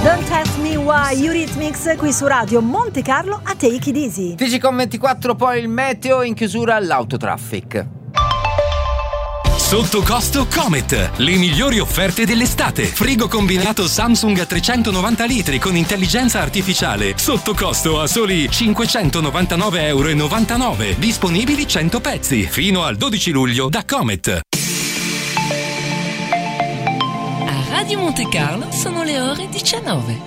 Don't Ask Me Why, Eurythmics qui su Radio Monte Carlo a Take It Easy. TGcom 24, poi il meteo, in chiusura l'autotraffic. Sotto costo Comet, le migliori offerte dell'estate. Frigo combinato Samsung a 390 litri con intelligenza artificiale. Sotto costo a soli €599,99. Disponibili 100 pezzi. Fino al 12 luglio da Comet. A Radio Monte Carlo sono le ore 19.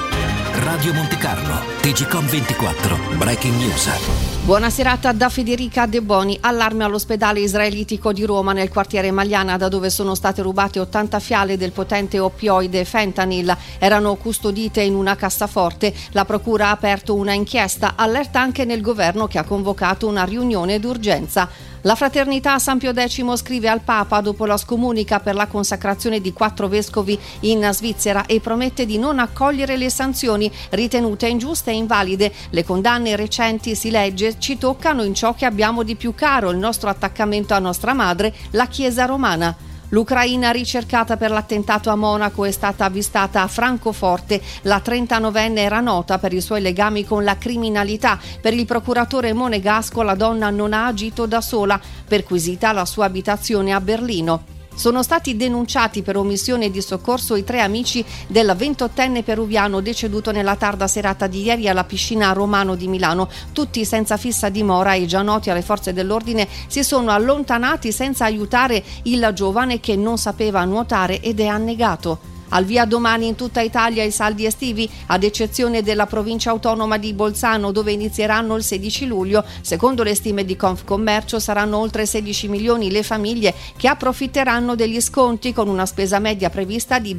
Radio Monte Carlo, TGcom 24, Breaking News. Buona serata da Federica De Boni. Allarme all'ospedale israelitico di Roma nel quartiere Magliana, da dove sono state rubate 80 fiale del potente oppioide fentanyl. Erano custodite in una cassaforte. La procura ha aperto una inchiesta. Allerta anche nel governo, che ha convocato una riunione d'urgenza. La Fraternità San Pio X scrive al Papa dopo la scomunica per la consacrazione di 4 vescovi in Svizzera e promette di non accogliere le sanzioni ritenute ingiuste e invalide. Le condanne recenti, si legge, ci toccano in ciò che abbiamo di più caro, il nostro attaccamento a nostra madre, la Chiesa romana. L'Ucraina ricercata per l'attentato a Monaco è stata avvistata a Francoforte. La 39enne era nota per i suoi legami con la criminalità. Per il procuratore monegasco la donna non ha agito da sola, perquisita la sua abitazione a Berlino. Sono stati denunciati per omissione di soccorso i 3 amici del 28enne peruviano deceduto nella tarda serata di ieri alla piscina Romano di Milano. Tutti senza fissa dimora e già noti alle forze dell'ordine, si sono allontanati senza aiutare il giovane che non sapeva nuotare ed è annegato. Al via domani in tutta Italia i saldi estivi, ad eccezione della provincia autonoma di Bolzano, dove inizieranno il 16 luglio. Secondo le stime di Confcommercio saranno oltre 16 milioni le famiglie che approfitteranno degli sconti, con una spesa media prevista di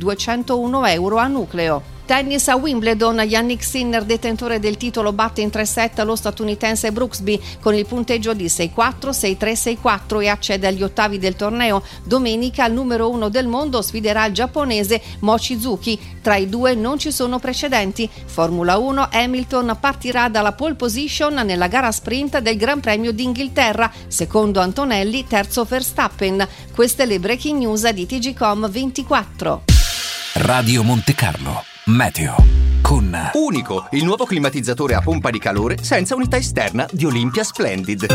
€201 a nucleo. Tennis a Wimbledon, Yannick Sinner, detentore del titolo, batte in 3 set lo statunitense Brooksby con il punteggio di 6-4, 6-3, 6-4 e accede agli ottavi del torneo. Domenica il numero 1 del mondo sfiderà il giapponese Mochizuki. Tra i due non ci sono precedenti. Formula 1, Hamilton partirà dalla pole position nella gara sprint del Gran Premio d'Inghilterra, secondo Antonelli, terzo Verstappen. Queste le breaking news di TGcom 24. Radio Monte Carlo, meteo con Unico, il nuovo climatizzatore a pompa di calore senza unità esterna di Olympia Splendid.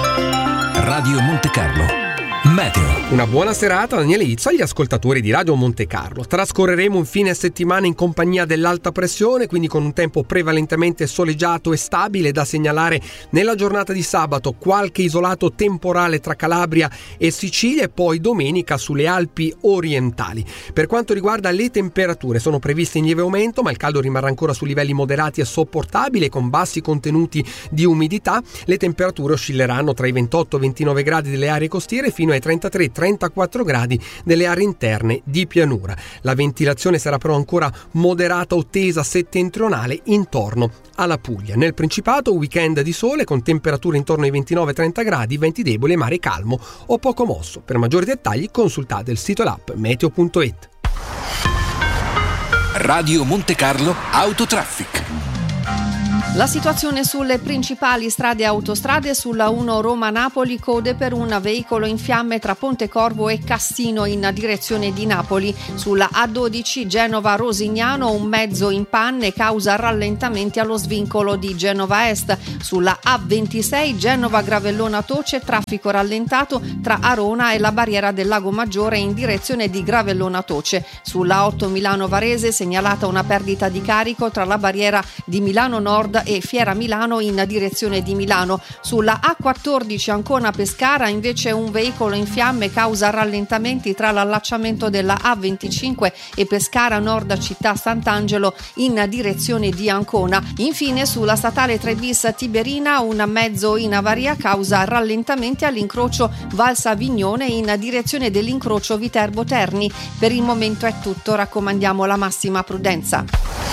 Radio Monte Carlo, meteo. Una buona serata, Daniele Izzo, agli ascoltatori di Radio Monte Carlo. Trascorreremo un fine settimana in compagnia dell'alta pressione, quindi con un tempo prevalentemente soleggiato e stabile. Da segnalare nella giornata di sabato qualche isolato temporale tra Calabria e Sicilia, e poi domenica sulle Alpi orientali. Per quanto riguarda le temperature, sono previste in lieve aumento, ma il caldo rimarrà ancora su livelli moderati e sopportabili, con bassi contenuti di umidità. Le temperature oscilleranno tra i 28 e 29 gradi delle aree costiere fino ai 33-34 gradi delle aree interne di pianura. La ventilazione sarà però ancora moderata o tesa settentrionale intorno alla Puglia. Nel Principato weekend di sole con temperature intorno ai 29-30 gradi, venti deboli e mare calmo o poco mosso. Per maggiori dettagli consultate il sito e l'app meteo.it. Radio Monte Carlo Autotraffic. La situazione sulle principali strade e autostrade: sulla 1 Roma-Napoli, code per un veicolo in fiamme tra Pontecorvo e Cassino in direzione di Napoli. Sulla A12 Genova-Rosignano, un mezzo in panne causa rallentamenti allo svincolo di Genova Est. Sulla A26 Genova-Gravellona-Toce, traffico rallentato tra Arona e la barriera del Lago Maggiore in direzione di Gravellona-Toce. Sulla 8 Milano-Varese, segnalata una perdita di carico tra la barriera di Milano Nord e Fiera Milano in direzione di Milano. Sulla A14 Ancona-Pescara invece un veicolo in fiamme causa rallentamenti tra l'allacciamento della A25 e Pescara Nord Città Sant'Angelo in direzione di Ancona. Infine sulla statale 3 bis Tiberina un mezzo in avaria causa rallentamenti all'incrocio Val Savignone in direzione dell'incrocio Viterbo Terni. Per il momento è tutto, raccomandiamo la massima prudenza.